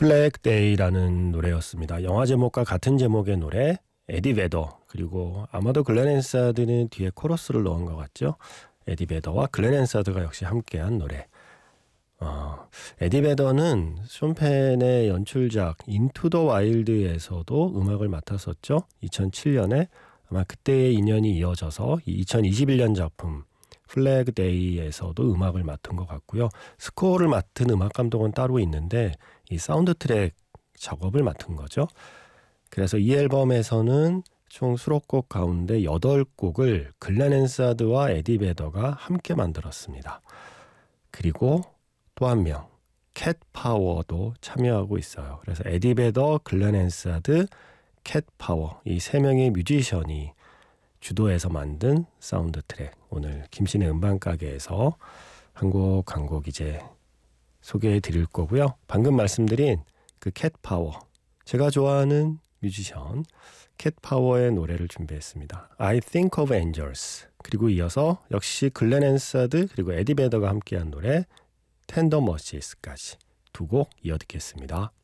플래그 데이라는 노래였습니다. 영화 제목과 같은 제목의 노래, 에디 베더, 그리고 아마도 글렌 앤사드는 뒤에 코러스를 넣은 것 같죠. 에디 베더와 글렌 앤사드가 역시 함께한 노래. 에디 베더는 쇼 펜의 연출작 인투 더 와일드에서도 음악을 맡았었죠. 2007년에 아마 그때의 인연이 이어져서 2021년 작품 플래그 데이에서도 음악을 맡은 것 같고요. 스코어를 맡은 음악 감독은 따로 있는데 이 사운드 트랙 작업을 맡은 거죠. 그래서 이 앨범에서는 총 수록곡 가운데 8곡을 글렌 앤사드와 에디 베더가 함께 만들었습니다. 그리고 또 한 명, 캣 파워도 참여하고 있어요. 그래서 에디 베더, 글렌 앤사드, 캣 파워, 이 세 명의 뮤지션이 주도해서 만든 사운드 트랙. 오늘 김신의 음반가게에서 한 곡 이제 소개해 드릴 거고요. 방금 말씀드린 그 캣 파워, 제가 좋아하는 뮤지션 캣 파워의 노래를 준비했습니다. I Think of Angels. 그리고 이어서 역시 글렌 앤사드 그리고 에디 베더가 함께한 노래 텐더 머시스까지 두 곡 이어 듣겠습니다.